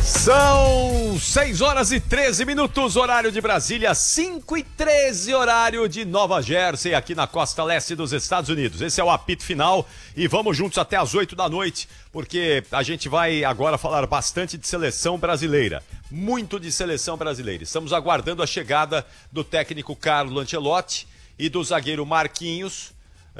São 6 horas e 13 minutos, horário de Brasília, 5h13, horário de Nova Jersey, aqui na costa leste dos Estados Unidos. Esse é o apito final e vamos juntos até às 8 da noite, porque a gente vai agora falar bastante de seleção brasileira, muito de seleção brasileira. Estamos aguardando a chegada do técnico Carlo Ancelotti e do zagueiro Marquinhos,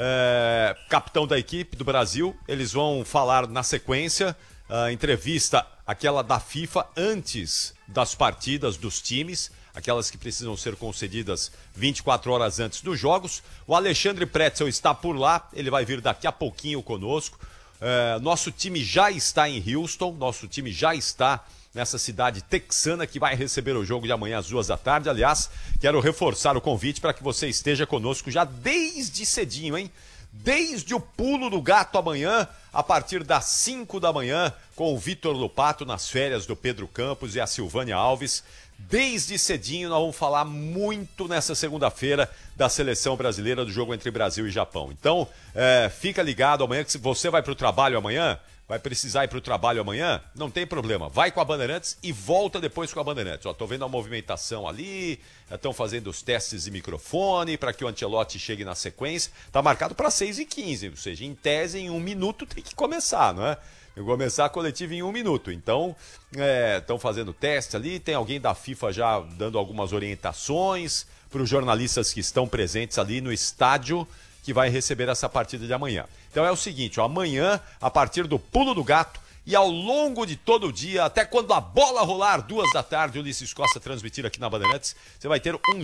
capitão da equipe do Brasil. Eles vão falar na sequência a entrevista, aquela da FIFA, antes das partidas dos times, aquelas que precisam ser concedidas 24 horas antes dos jogos. O Alexandre Pretzel está por lá, ele vai vir daqui a pouquinho conosco. Nosso time já está em Houston, nosso time já está nessa cidade texana que vai receber o jogo de amanhã às 2 da tarde. Aliás, quero reforçar o convite para que você esteja conosco já desde cedinho, hein? Desde o pulo do gato amanhã, a partir das 5 da manhã, com o Vitor Lupato nas férias do Pedro Campos e a Silvânia Alves. Desde cedinho nós vamos falar muito nessa segunda-feira da seleção brasileira, do jogo entre Brasil e Japão. Então, fica ligado amanhã, que se você vai para o trabalho amanhã, vai precisar ir para o trabalho amanhã, não tem problema. Vai com a Bandeirantes e volta depois com a Bandeirantes. Ó, tô vendo a movimentação ali, estão fazendo os testes de microfone para que o Ancelotti chegue na sequência. Tá marcado para 6h15, ou seja, em tese, em 1 minuto tem que começar, não é? Tem que começar a coletiva em 1 minuto. Então, estão fazendo teste ali, tem alguém da FIFA já dando algumas orientações para os jornalistas que estão presentes ali no estádio que vai receber essa partida de amanhã. Então é o seguinte, ó, amanhã, a partir do pulo do gato e ao longo de todo o dia, até quando a bola rolar, 2 da tarde, o Ulisses Costa transmitir aqui na Bandeirantes, você vai ter um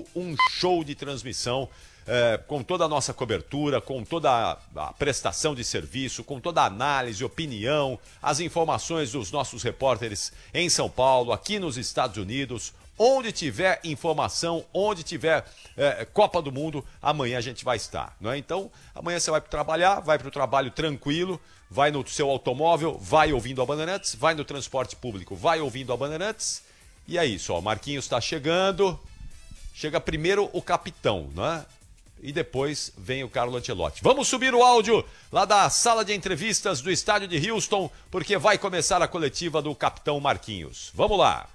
show de transmissão, com toda a nossa cobertura, com toda a prestação de serviço, com toda a análise, opinião, as informações dos nossos repórteres em São Paulo, aqui nos Estados Unidos. Onde tiver informação, onde tiver Copa do Mundo, amanhã a gente vai estar, não é? Então, amanhã você vai trabalhar, vai para o trabalho tranquilo, vai no seu automóvel, vai ouvindo a Bandeirantes, vai no transporte público, vai ouvindo a Bandeirantes, e é isso, ó, Marquinhos está chegando, chega primeiro o capitão, né? E depois vem o Carlo Ancelotti. Vamos subir o áudio lá da sala de entrevistas do estádio de Houston, porque vai começar a coletiva do capitão Marquinhos. Vamos lá.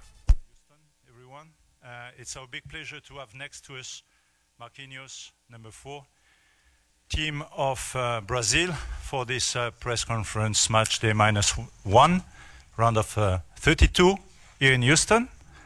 It's our big pleasure to have next to us Marquinhos, number 4, team of Brazil for this press conference, match day -1, round of 32 here in Houston.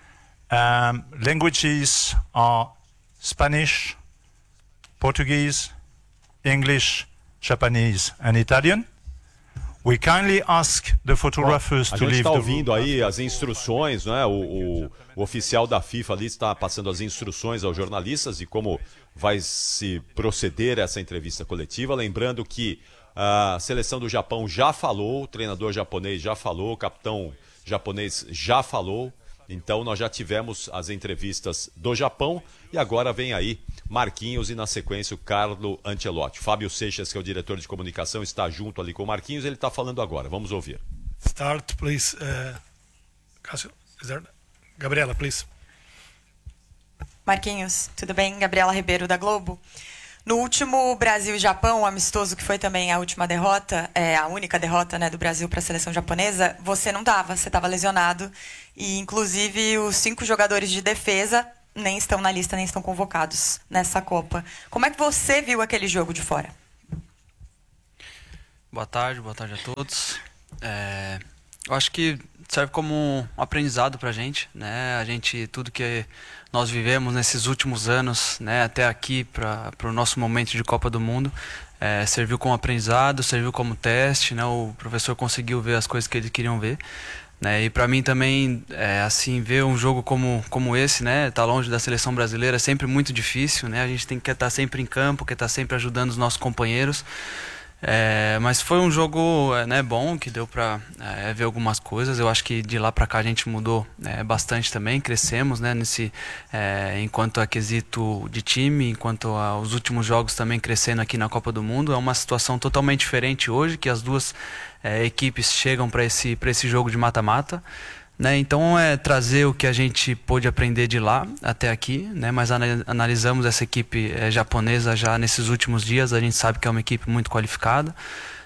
Languages are Spanish, Portuguese, English, Japanese and Italian. We kindly ask the photographers to leave the room. A gente está ouvindo aí as instruções, né? O oficial da FIFA ali está passando as instruções aos jornalistas de como vai se proceder essa entrevista coletiva. Lembrando que a seleção do Japão já falou, o treinador japonês já falou, o capitão japonês já falou. Então nós já tivemos as entrevistas do Japão e agora vem aí Marquinhos e na sequência o Carlo Ancelotti. Fábio Seixas, que é o diretor de comunicação, está junto ali com o Marquinhos, ele está falando agora. Vamos ouvir. Start, please. Cássio, Gabriela, please. Marquinhos, tudo bem? Gabriela Ribeiro, da Globo. No último Brasil e Japão, amistoso, que foi também a última derrota, a única derrota, né, do Brasil para a seleção japonesa, você não estava, você estava lesionado. E, inclusive, os 5 jogadores de defesa nem estão na lista, nem estão convocados nessa Copa. Como é que você viu aquele jogo de fora? Boa tarde a todos. Eu acho que serve como um aprendizado pra gente, né? Tudo que nós vivemos nesses últimos anos, né, até aqui para o nosso momento de Copa do Mundo, serviu como aprendizado, serviu como teste, né? O professor conseguiu ver as coisas que eles queriam ver, né? E para mim também, assim, ver um jogo como esse, né, tá longe da seleção brasileira, é sempre muito difícil, né? A gente quer estar sempre em campo, quer estar sempre ajudando os nossos companheiros. Mas foi um jogo, né, bom, que deu para ver algumas coisas. Eu acho que de lá para cá a gente mudou bastante também, crescemos, né, enquanto a quesito de time, enquanto aos últimos jogos também crescendo aqui na Copa do Mundo. É uma situação totalmente diferente hoje, que as duas equipes chegam para esse jogo de mata-mata. Né, então trazer o que a gente pôde aprender de lá até aqui, né, mas analisamos essa equipe japonesa já nesses últimos dias. A gente sabe que é uma equipe muito qualificada,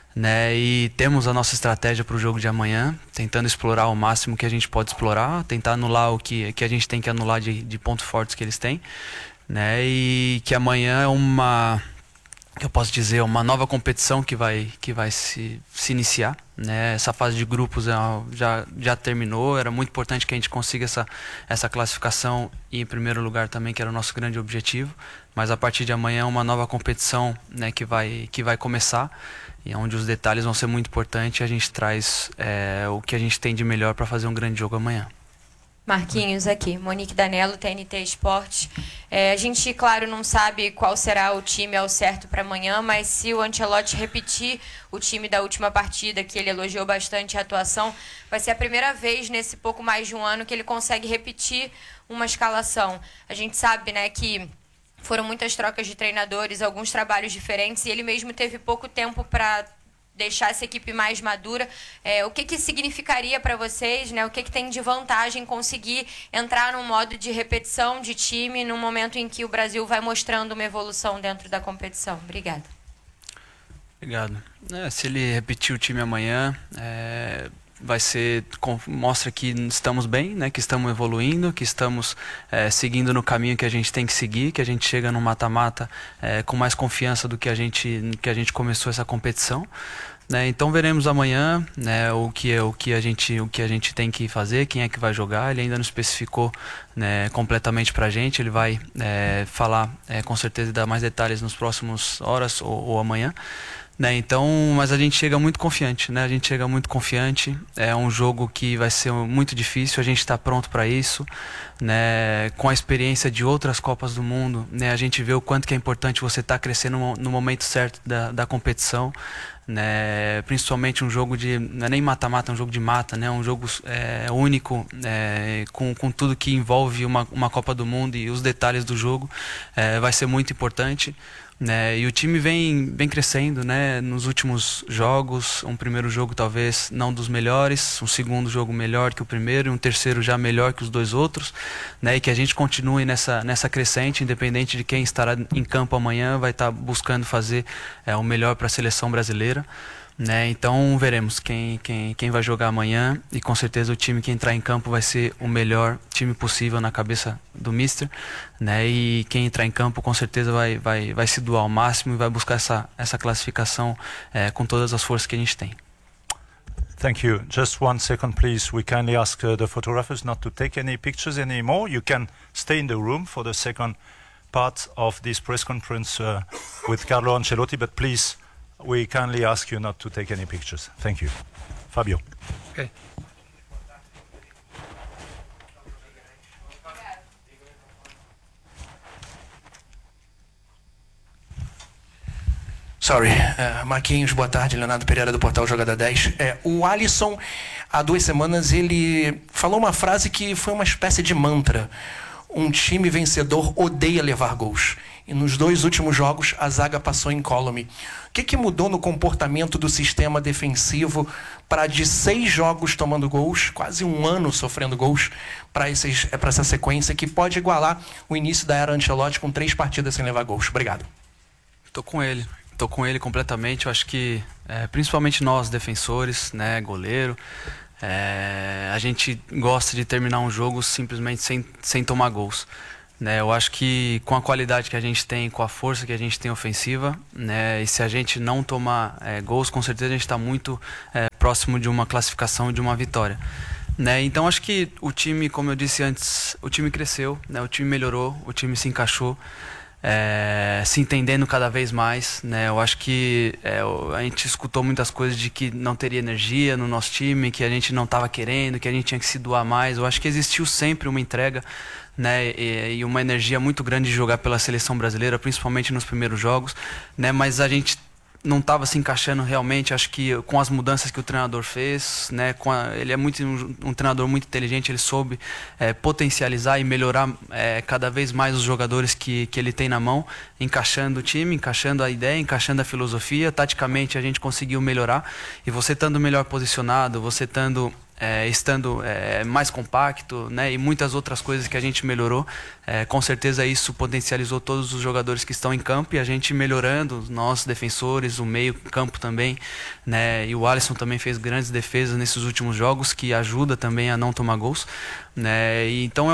né? E temos a nossa estratégia para o jogo de amanhã, tentando explorar o máximo que a gente pode explorar, tentar anular o que a gente tem que anular de pontos fortes que eles têm, né? E que amanhã é eu posso dizer, uma nova competição que vai se iniciar, né? Essa fase de grupos já terminou, era muito importante que a gente consiga essa classificação e em primeiro lugar também, que era o nosso grande objetivo, mas a partir de amanhã é uma nova competição, né, que vai começar, e onde os detalhes vão ser muito importantes, e a gente traz o que a gente tem de melhor para fazer um grande jogo amanhã. Marquinhos aqui, Monique Danello, TNT Esporte. A gente, claro, não sabe qual será o time ao certo para amanhã, mas se o Ancelotti repetir o time da última partida, que ele elogiou bastante a atuação, vai ser a primeira vez nesse pouco mais de um ano que ele consegue repetir uma escalação. A gente sabe, né, que foram muitas trocas de treinadores, alguns trabalhos diferentes, e ele mesmo teve pouco tempo para deixar essa equipe mais madura. O que significaria para vocês, né? O que tem de vantagem conseguir entrar num modo de repetição de time num momento em que o Brasil vai mostrando uma evolução dentro da competição? Obrigada. Obrigado. Se ele repetir o time amanhã, mostra que estamos bem, né? Que estamos evoluindo, que estamos seguindo no caminho que a gente tem que seguir, que a gente chega no mata-mata com mais confiança do que a gente começou essa competição, né? Então veremos amanhã, né, o que a gente tem que fazer, quem é que vai jogar. Ele ainda não especificou, né, completamente pra gente. Ele vai falar com certeza e dar mais detalhes nos próximos horas ou amanhã, né? Então, mas a gente chega muito confiante, né? A gente chega muito confiante. É um jogo que vai ser muito difícil. A gente está pronto para isso, né? Com a experiência de outras Copas do Mundo, né? A gente vê o quanto que é importante você estar crescendo no momento certo da competição, né? Principalmente um jogo não é nem mata-mata, é um jogo de mata, né? Um jogo único, com tudo que envolve uma Copa do Mundo e os detalhes do jogo, vai ser muito importante, né? E o time vem crescendo, né? Nos últimos jogos, um primeiro jogo talvez não dos melhores, um segundo jogo melhor que o primeiro e um terceiro já melhor que os dois outros, né? E que a gente continue nessa crescente, independente de quem estará em campo amanhã, vai estar buscando fazer o melhor para a seleção brasileira, né? Então veremos quem vai jogar amanhã, e com certeza o time que entrar em campo vai ser o melhor time possível na cabeça do Mister, né? E quem entrar em campo com certeza vai se doar ao máximo e vai buscar essa classificação com todas as forças que a gente tem. Thank you. Just 1 second, please. We kindly ask the photographers not to take any pictures anymore. You can stay in the room for the second part of this press conference with Carlo Ancelotti, but please, we kindly ask you not to take any pictures. Thank you. Fabio. Okay. Sorry. Marquinhos, boa tarde. Leonardo Pereira do portal Jogada 10. O Alisson, há 2 semanas, ele falou uma frase que foi uma espécie de mantra. Um time vencedor odeia levar gols. E nos 2 últimos jogos, a zaga passou incólume. O que mudou no comportamento do sistema defensivo para, de 6 jogos tomando gols, quase 1 ano sofrendo gols, para essa sequência que pode igualar o início da era Ancelotti com 3 partidas sem levar gols? Obrigado. Tô com ele completamente. Eu acho que, principalmente nós, defensores, né, goleiro, a gente gosta de terminar um jogo simplesmente sem tomar gols, né? Eu acho que com a qualidade que a gente tem, com a força que a gente tem ofensiva, né, e se a gente não tomar gols, com certeza a gente está muito próximo de uma classificação e de uma vitória, né? Então acho que o time, como eu disse antes, o time cresceu, né? O time melhorou, o time se encaixou, se entendendo cada vez mais, né? Eu acho que a gente escutou muitas coisas de que não teria energia no nosso time, que a gente não estava querendo, que a gente tinha que se doar mais. Eu acho que existiu sempre uma entrega, né, e uma energia muito grande de jogar pela seleção brasileira, principalmente nos primeiros jogos, né? Mas a gente não estava se encaixando realmente. Acho que com as mudanças que o treinador fez, né, ele é um treinador muito inteligente. Ele soube potencializar e melhorar cada vez mais os jogadores que ele tem na mão, encaixando o time, encaixando a ideia, encaixando a filosofia. Taticamente a gente conseguiu melhorar, e você estando melhor posicionado, você estando estando mais compacto, né, e muitas outras coisas que a gente melhorou. Com certeza isso potencializou todos os jogadores que estão em campo e a gente melhorando, nós defensores, o meio campo também, né, e o Alisson também fez grandes defesas nesses últimos jogos, que ajuda também a não tomar gols, né, e então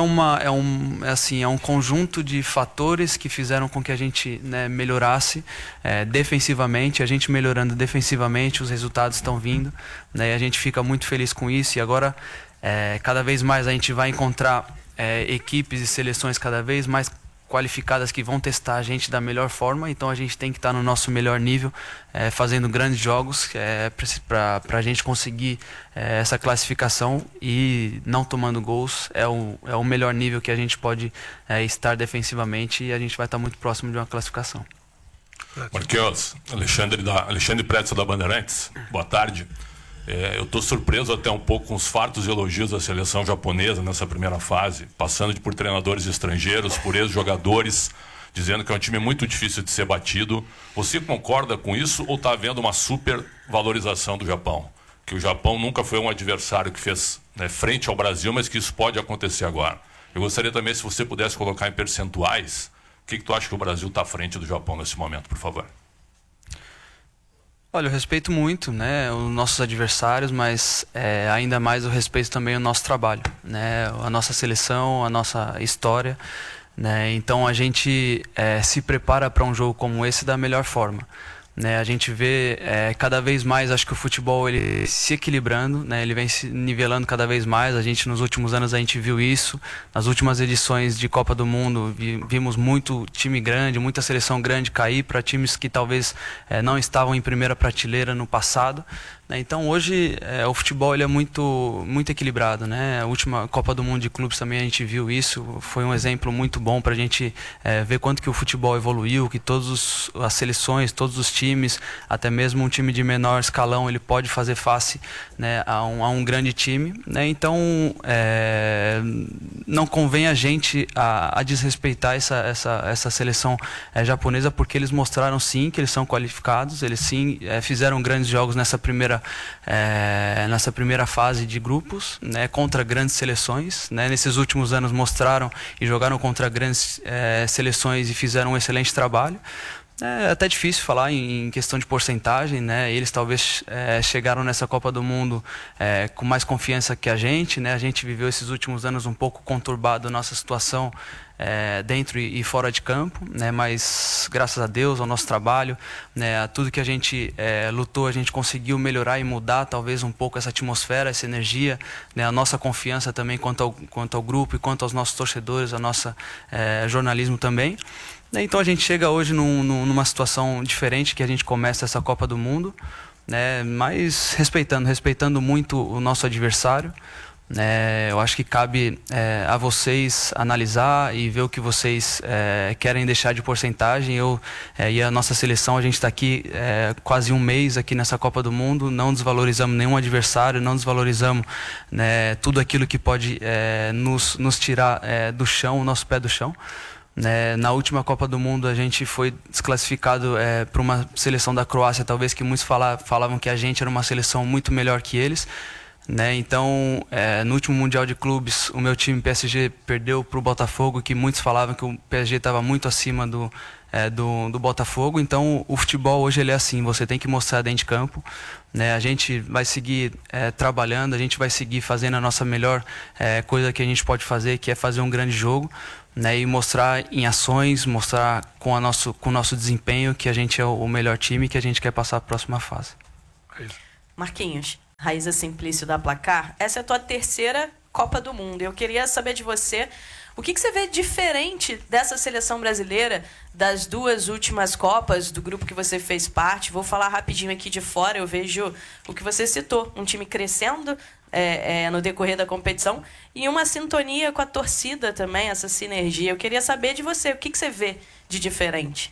é um conjunto de fatores que fizeram com que a gente, né, melhorasse defensivamente. A gente melhorando defensivamente, os resultados estão vindo, né, e a gente fica muito feliz com isso. E agora cada vez mais a gente vai encontrar equipes e seleções cada vez mais qualificadas que vão testar a gente da melhor forma. Então a gente tem que estar no nosso melhor nível, fazendo grandes jogos para a gente conseguir essa classificação e não tomando gols. É o melhor nível que a gente pode estar defensivamente, e a gente vai estar muito próximo de uma classificação. Marquinhos, Alexandre Pretzel da Bandeirantes, boa tarde. Eu estou surpreso até um pouco com os fartos elogios da seleção japonesa nessa primeira fase, passando por treinadores estrangeiros, por ex-jogadores, dizendo que é um time muito difícil de ser batido. Você concorda com isso ou está havendo uma super valorização do Japão? Que o Japão nunca foi um adversário que fez, né, frente ao Brasil, mas que isso pode acontecer agora. Eu gostaria também, se você pudesse colocar em percentuais, o que tu acha que o Brasil está à frente do Japão nesse momento, por favor? Olha, eu respeito muito, né, os nossos adversários, mas ainda mais eu respeito também o nosso trabalho, né, a nossa seleção, a nossa história, né, então a gente se prepara para um jogo como esse da melhor forma. Né, a gente vê cada vez mais, acho que o futebol ele se equilibrando, né, ele vem se nivelando cada vez mais. A gente nos últimos anos a gente viu isso. Nas últimas edições de Copa do Mundo vimos muito time grande, muita seleção grande cair para times que talvez não estavam em primeira prateleira no passado. Né, então hoje o futebol ele é muito equilibrado, né? A última Copa do Mundo de clubes também a gente viu isso. Foi um exemplo muito bom para a gente ver quanto que o futebol evoluiu, que todas as seleções, todos os times, até mesmo um time de menor escalão, ele pode fazer face, né, a um grande time, né? Então não convém a gente a desrespeitar essa seleção japonesa, porque eles mostraram sim que eles são qualificados, eles sim fizeram grandes jogos nessa primeira fase de grupos, né, contra grandes seleções, né? Nesses últimos anos mostraram e jogaram contra grandes seleções e fizeram um excelente trabalho. É até difícil falar em questão de porcentagem, né? Eles talvez chegaram nessa Copa do Mundo com mais confiança que a gente, né? A gente viveu esses últimos anos um pouco conturbado a nossa situação dentro e fora de campo, né? Mas graças a Deus, ao nosso trabalho, né, a tudo que a gente lutou, a gente conseguiu melhorar e mudar talvez um pouco essa atmosfera, essa energia, né? A nossa confiança também quanto ao grupo e quanto aos nossos torcedores, a nossa jornalismo também. Então a gente chega hoje numa situação diferente, que a gente começa essa Copa do Mundo, né, mas respeitando muito o nosso adversário. Eu acho que cabe a vocês analisar e ver o que vocês querem deixar de porcentagem. E a nossa seleção, a gente está aqui quase um mês aqui nessa Copa do Mundo, não desvalorizamos nenhum adversário, não desvalorizamos, né, tudo aquilo que pode nos tirar do chão, o nosso pé do chão. Na última Copa do Mundo a gente foi desclassificado para uma seleção da Croácia, talvez que muitos falavam que a gente era uma seleção muito melhor que eles, né? Então no último Mundial de Clubes o meu time PSG perdeu para o Botafogo, que muitos falavam que o PSG estava muito acima do Botafogo. Então o futebol hoje ele é assim, você tem que mostrar dentro de campo, né? A gente vai seguir trabalhando, a gente vai seguir fazendo a nossa melhor coisa que a gente pode fazer, que é fazer um grande jogo, né, e mostrar em ações, mostrar com o nosso desempenho que a gente é o melhor time e que a gente quer passar para a próxima fase. Marquinhos, Raíza Simplício da Placar, essa é a tua terceira Copa do Mundo. Eu queria saber de você, o que você vê diferente dessa seleção brasileira das duas últimas Copas, do grupo que você fez parte? Vou falar rapidinho aqui de fora, eu vejo o que você citou, um time crescendo no decorrer da competição e uma sintonia com a torcida também, essa sinergia. Eu queria saber de você, o que você vê de diferente?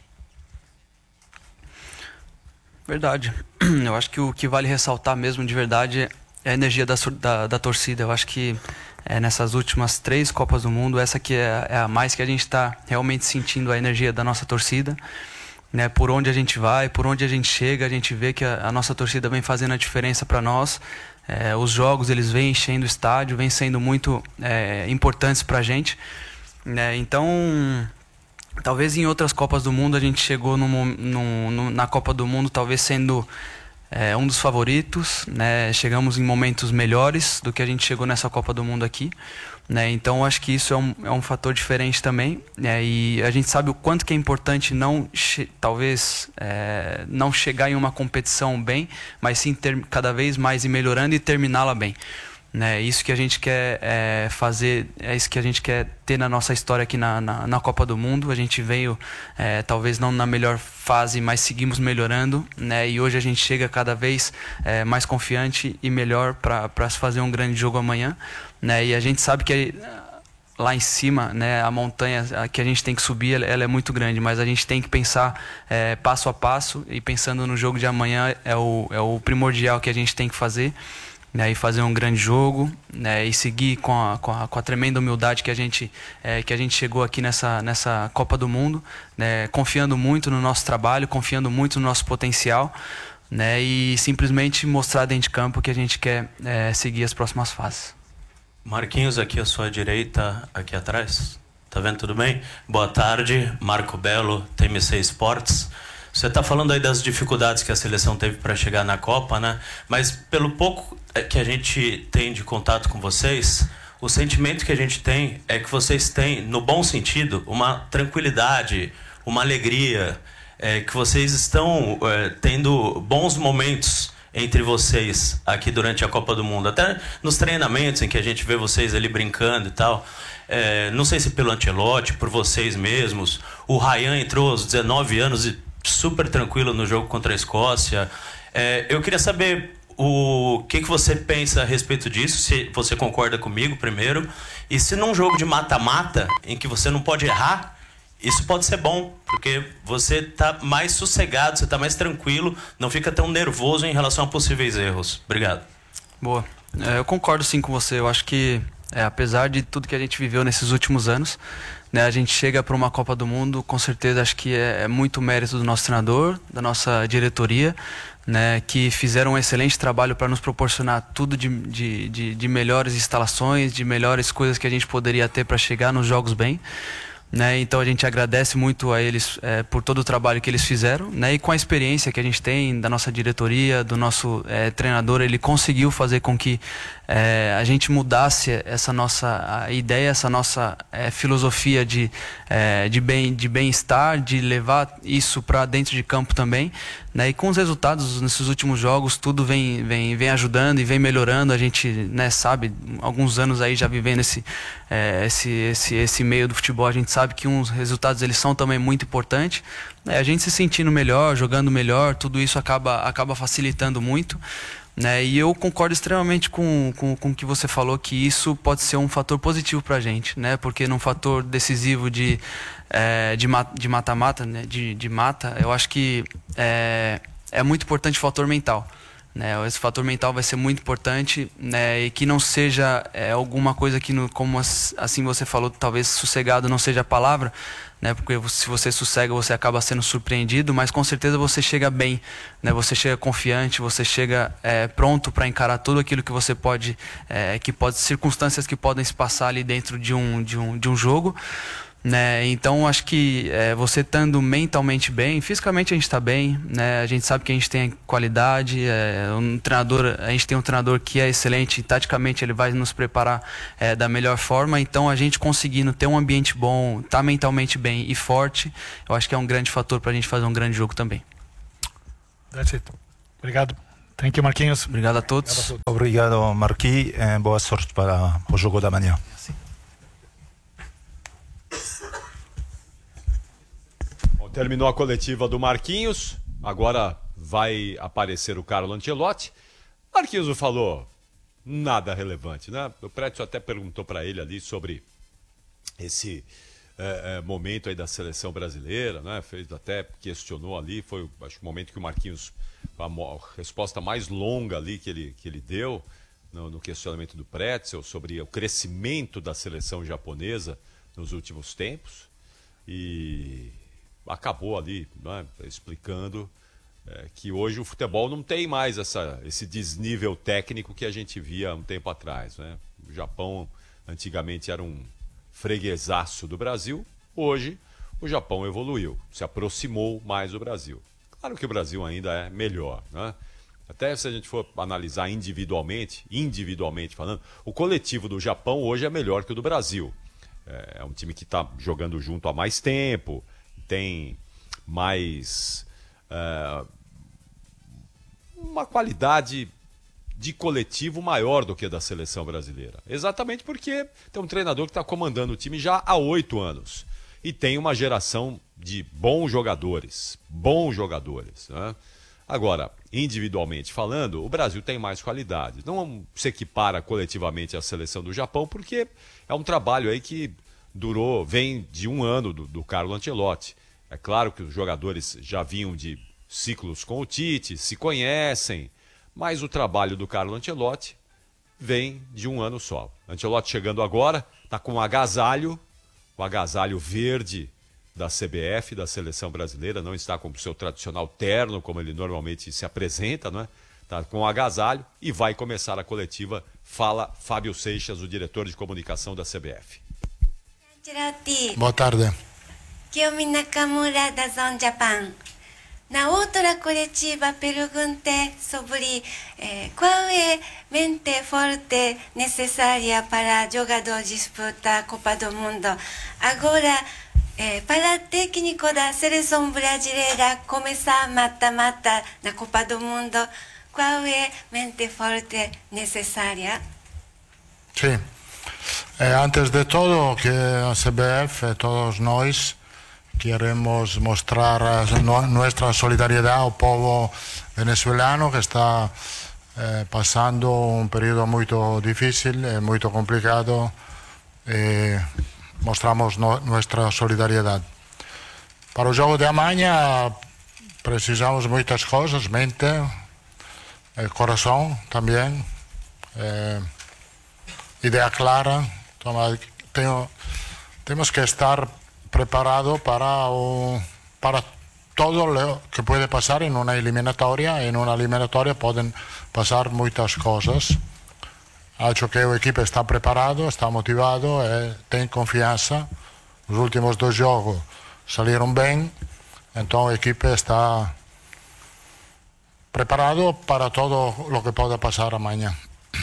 Verdade. Eu acho que o que vale ressaltar mesmo de verdade é a energia da torcida. Eu acho que nessas últimas 3 Copas do Mundo, essa que é a mais que a gente está realmente sentindo a energia da nossa torcida. Né, por onde a gente vai, por onde a gente chega, a gente vê que a nossa torcida vem fazendo a diferença para nós, Os jogos eles vêm enchendo o estádio, vêm sendo muito importantes para a gente. Então, talvez em outras Copas do Mundo a gente chegou na Copa do Mundo talvez sendo um dos favoritos, né? Chegamos em momentos melhores do que a gente chegou nessa Copa do Mundo aqui, né? Então acho que isso é um fator diferente também, né? E a gente sabe o quanto que é importante talvez não chegar em uma competição bem, mas sim ter cada vez mais ir melhorando e terminá-la bem. Isso que a gente quer fazer, é isso que a gente quer ter na nossa história aqui na Copa do Mundo. A gente veio, talvez não na melhor fase, mas seguimos melhorando, né? E hoje a gente chega cada vez mais confiante e melhor para fazer um grande jogo amanhã, né? E a gente sabe que lá em cima, né, a montanha que a gente tem que subir, ela é muito grande, mas a gente tem que pensar passo a passo, e pensando no jogo de amanhã é o primordial que a gente tem que fazer. E fazer um grande jogo, né, e seguir com a tremenda humildade que a gente chegou aqui nessa Copa do Mundo, né, confiando muito no nosso trabalho, confiando muito no nosso potencial, né, e simplesmente mostrar dentro de campo que a gente quer seguir as próximas fases. Marquinhos, aqui à sua direita, aqui atrás. Tá vendo tudo bem? Boa tarde, Marco Belo, TMC Esportes. Você está falando aí das dificuldades que a seleção teve para chegar na Copa, né? Mas pelo pouco que a gente tem de contato com vocês, o sentimento que a gente tem é que vocês têm, no bom sentido, uma tranquilidade, uma alegria, que vocês estão tendo bons momentos entre vocês aqui durante a Copa do Mundo. Até nos treinamentos em que a gente vê vocês ali brincando e tal. Não sei se pelo Ancelotti, por vocês mesmos. O Ryan entrou aos 19 anos e super tranquilo no jogo contra a Escócia. Eu queria saber o que você pensa a respeito disso, se você concorda comigo primeiro, e se num jogo de mata-mata, em que você não pode errar, isso pode ser bom, porque você está mais sossegado, você está mais tranquilo, não fica tão nervoso em relação a possíveis erros. Obrigado. Boa. Eu concordo sim com você. Eu acho que, apesar de tudo que a gente viveu nesses últimos anos, né, a gente chega para uma Copa do Mundo, com certeza acho que é muito mérito do nosso treinador, da nossa diretoria, né, que fizeram um excelente trabalho para nos proporcionar tudo de melhores instalações, de melhores coisas que a gente poderia ter para chegar nos jogos bem. Né, então a gente agradece muito a eles por todo o trabalho que eles fizeram, né, e com a experiência que a gente tem da nossa diretoria, do nosso treinador, ele conseguiu fazer com que a gente mudasse essa nossa ideia, essa nossa filosofia de bem-estar, de levar isso para dentro de campo também, né, e com os resultados nesses últimos jogos tudo vem ajudando e vem melhorando. A gente, né, sabe, alguns anos aí já vivendo esse meio do futebol, a gente sabe que uns resultados eles são também muito importantes, né, a gente se sentindo melhor, jogando melhor, tudo isso acaba facilitando muito, né, e eu concordo extremamente com o que você falou, que isso pode ser um fator positivo para a gente, né, porque num fator decisivo de mata-mata, né, de mata, eu acho que é muito importante o fator mental. Né, esse fator mental vai ser muito importante, né, e que não seja alguma coisa que, como assim você falou, talvez sossegado não seja a palavra, né, porque se você sossega você acaba sendo surpreendido, mas com certeza você chega bem, né, você chega confiante, você chega pronto para encarar tudo aquilo que você pode, circunstâncias que podem se passar ali dentro de um jogo. Né? Então acho que você estando mentalmente bem, fisicamente a gente está bem, né? A gente sabe que a gente tem qualidade, a gente tem um treinador que é excelente, e taticamente ele vai nos preparar da melhor forma. Então a gente conseguindo ter um ambiente bom, estar mentalmente bem e forte, eu acho que é um grande fator para a gente fazer um grande jogo também. That's it. Obrigado. Thank you, Marquinhos. Obrigado a todos. Obrigado, Marquinhos. Boa sorte para o jogo da manhã. Terminou a coletiva do Marquinhos, agora vai aparecer o Carlo Ancelotti. Marquinhos não falou nada relevante, né? O Prédio até perguntou para ele ali sobre esse momento aí da seleção brasileira, né? Até questionou ali, foi acho, o momento que o Marquinhos, a resposta mais longa ali que ele deu no questionamento do Pretzel sobre o crescimento da seleção japonesa nos últimos tempos, e acabou ali, né, explicando que hoje o futebol não tem mais esse desnível técnico que a gente via há um tempo atrás, né? O Japão antigamente era um freguesaço do Brasil, hoje o Japão evoluiu, se aproximou mais do Brasil. Claro que o Brasil ainda é melhor, né? Até se a gente for analisar individualmente falando, o coletivo do Japão hoje é melhor que o do Brasil. É um time que está jogando junto há mais tempo, tem mais uma qualidade de coletivo maior do que a da seleção brasileira. Exatamente porque tem um treinador que está comandando o time já há 8 anos. E tem uma geração de bons jogadores, né? Agora, individualmente falando, o Brasil tem mais qualidade. Não se equipara coletivamente à seleção do Japão, porque é um trabalho aí que vem de um ano do Carlo Ancelotti. É claro que os jogadores já vinham de ciclos com o Tite, se conhecem, mas o trabalho do Carlo Ancelotti vem de um ano só. Ancelotti chegando agora, está com um agasalho, o agasalho verde da CBF, da seleção brasileira, não está com o seu tradicional terno, como ele normalmente se apresenta, não é? Está com um agasalho e vai começar a coletiva. Fala Fábio Seixas, o diretor de comunicação da CBF. Boa tarde. Kiyomi Nakamura da Zone Japan. Na outra coletiva perguntei sobre qual é a mente forte necessária para jogador disputar a Copa do Mundo. Agora, para técnico da seleção brasileira começar mata-mata na Copa do Mundo, qual é a mente forte necessária? Sí. Antes de todo, que a CBF, todos nós, queremos mostrar nuestra solidaridad al pueblo venezolano que está pasando un periodo muy difícil, muy complicado. Mostramos nuestra solidariedad. Para o jogo de amanhã precisamos muitas coisas, mente, coração também, ideia clara. Temos que estar preparado para todo lo que puede pasar en una eliminatoria. En una eliminatoria pueden pasar muchas cosas. Acho que o equipo está preparado, está motivado, tem confiança. Os últimos 2 jogos saíram bem, então o equipo está preparado para todo o que pode passar amanhã.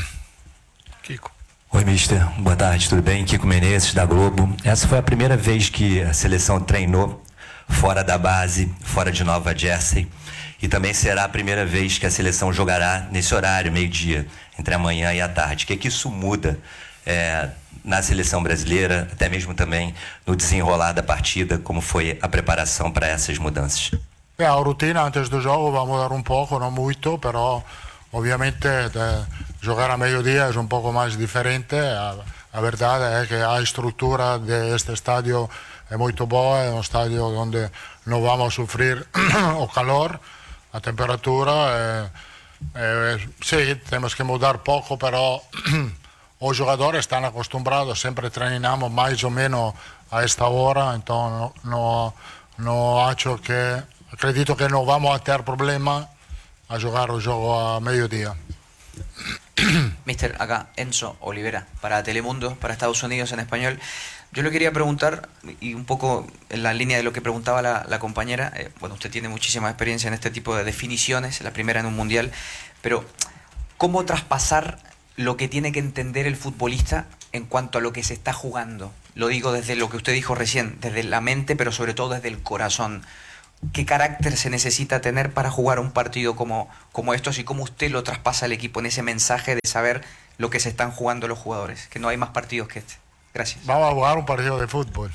Kiko. Oi, mister. Boa tarde, tudo bem? Kiko Menezes, da Globo. Essa foi a primeira vez que a seleção treinou fora da base, fora de Nova Jersey. E também será a primeira vez que a seleção jogará nesse horário, meio-dia, entre a manhã e a tarde. O que isso muda na seleção brasileira, até mesmo também no desenrolar da partida, como foi a preparação para essas mudanças? A rotina antes do jogo vai mudar um pouco, não muito, mas obviamente jogar a meio-dia é um pouco mais diferente. A verdade é que a estrutura deste estádio é muito boa, é um estádio onde não vamos sofrer o calor, a temperatura. Sim, temos que mudar pouco, mas os jogadores estão acostumados, sempre treinamos mais ou menos a esta hora, então não acredito que não vamos ter problema a jogar o jogo a meio-dia. Mister, acá Enzo Olivera, para Telemundo, para Estados Unidos en español. Yo le quería preguntar, y un poco en la línea de lo que preguntaba la compañera, bueno, usted tiene muchísima experiencia en este tipo de definiciones, la primera en un mundial, pero ¿cómo traspasar lo que tiene que entender el futbolista en cuanto a lo que se está jugando? Lo digo desde lo que usted dijo recién, desde la mente, pero sobre todo desde el corazón. ¿Qué carácter se necesita tener para jugar un partido como estos y cómo usted lo traspasa al equipo en ese mensaje de saber lo que se están jugando los jugadores? Que no hay más partidos que este. Gracias. Vamos a jugar un partido de fútbol.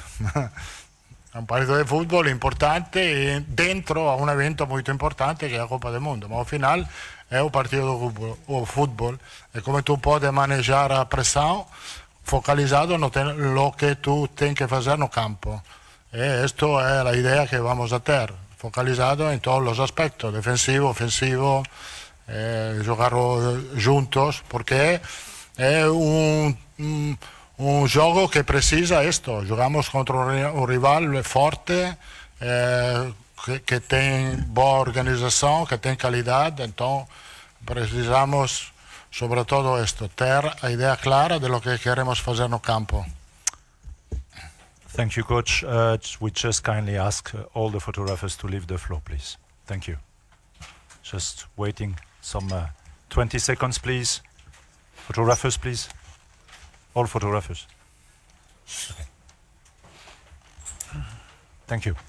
Un partido de fútbol importante dentro a un evento muy importante que es la Copa del Mundo. Pero al final es un partido de fútbol. Es como tú puedes manejar a presión focalizado en lo que tú tienes que hacer en el campo. Esto es la idea que vamos a tener, focalizado en todos los aspectos, defensivo, ofensivo, jugar juntos, porque es un juego que precisa esto. Jugamos contra un rival fuerte, que tem boa organização, que tem qualidade, então precisamos, sobretudo isto, ter a ideia clara de lo que queremos fazer no campo. Thank you, Coach. We just kindly ask all the photographers to leave the floor, please. Thank you. Just waiting some 20 seconds, please. Photographers, please. All photographers. Okay. Thank you.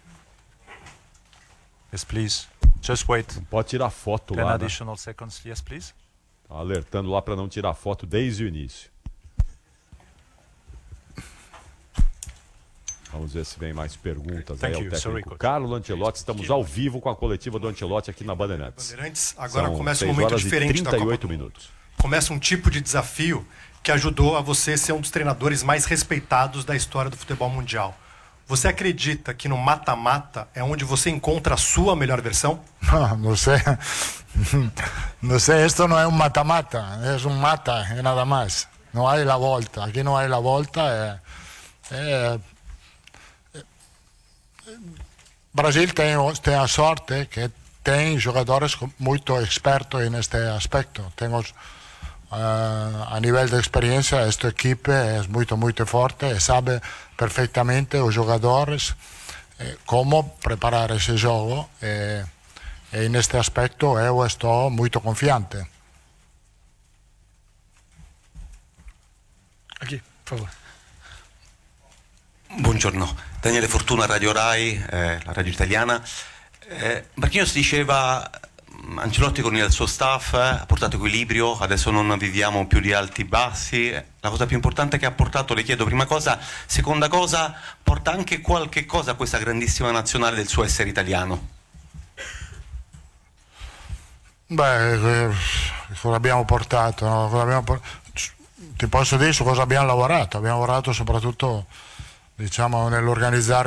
Yes, please. Just wait. Não pode tirar foto 10 lá, additional seconds. Yes, please. Tá alertando lá para não tirar foto desde o início. Vamos ver se vem mais perguntas aí ao técnico Carlo Ancelotti. Estamos ao vivo com a coletiva do Ancelotti aqui na Bandeirantes. Agora começa um momento diferente da Copa. Começa um tipo de desafio que ajudou a você ser um dos treinadores mais respeitados da história do futebol mundial. Você acredita que no mata-mata é onde você encontra a sua melhor versão? Não sei. Não sei, isto não é um mata-mata, é um mata, é nada mais. Não há a volta. Aqui não há a volta. Brasil tem a sorte que tem jogadores muito expertos neste aspecto. Temos a nível de experiência, esta equipe é muito forte e sabe perfeitamente os jogadores como preparar esse jogo e neste aspecto eu estou muito confiante. Aqui, por favor. Buongiorno, Daniele Fortuna, Radio Rai, la radio italiana. Marquinhos diceva, Ancelotti con il suo staff ha portato equilibrio, adesso non viviamo più di alti e bassi. La cosa più importante che ha portato, le chiedo prima cosa, seconda cosa, porta anche qualche cosa a questa grandissima nazionale del suo essere italiano? Beh, cosa abbiamo portato? No? Ti posso dire su cosa abbiamo lavorato soprattutto diciamo nell'organizzare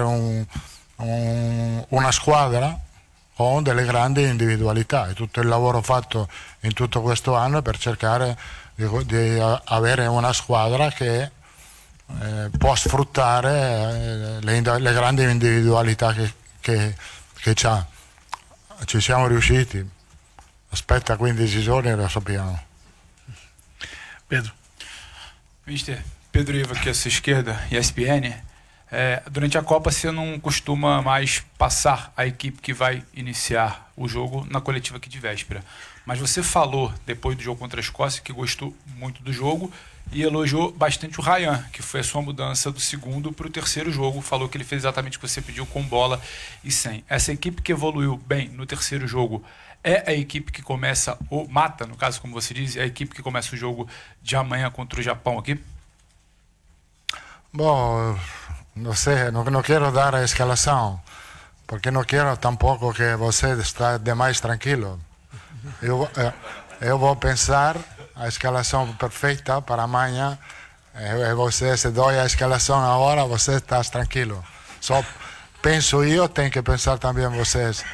una squadra con delle grandi individualità e tutto il lavoro fatto in tutto questo anno per cercare di avere una squadra che può sfruttare le grandi individualità che c'ha. Ci siamo riusciti, aspetta 15 giorni e lo sappiamo. Pedro. Mister, Pedro Ivo aqui à sua esquerda, ESPN. Durante a Copa você não costuma mais passar a equipe que vai iniciar o jogo na coletiva aqui de véspera. Mas você falou, depois do jogo contra a Escócia, que gostou muito do jogo e elogiou bastante o Ryan, que foi a sua mudança do segundo para o terceiro jogo. Falou que ele fez exatamente o que você pediu, com bola e sem. Essa equipe que evoluiu bem no terceiro jogo é a equipe que começa o mata, no caso, como você diz, é a equipe que começa o jogo de amanhã contra o Japão aqui? Bom, não sei, não quero dar a escalação, porque não quero tampouco que você esteja demais tranquilo. Eu vou pensar a escalação perfeita para amanhã e você, se dou a escalação agora, você está tranquilo. Só penso eu, tem que pensar também vocês.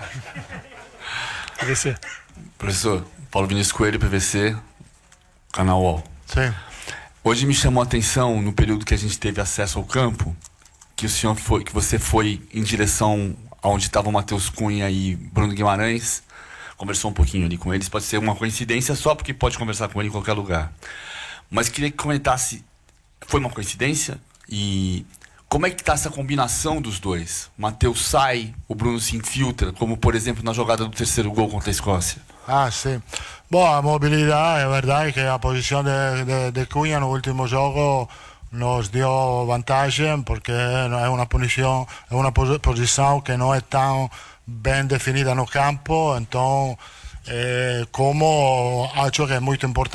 PVC. Professor, Paulo Vinícius Coelho, PVC, canal UOL. Sim. Hoje me chamou a atenção, no período que a gente teve acesso ao campo, que você foi em direção aonde estava o Matheus Cunha e Bruno Guimarães, conversou um pouquinho ali com eles. Pode ser uma coincidência só porque pode conversar com ele em qualquer lugar. Mas queria que comentasse, foi uma coincidência? E como é que está essa combinação dos dois? O Matheus sai, o Bruno se infiltra, como por exemplo na jogada do terceiro gol contra a Escócia. Ah, sim. Bom, a mobilidade, é verdade que a posição de Cunha no último jogo nos deu vantagem, porque é uma posição que não é tão bem definida no campo, então como acho que é muito importante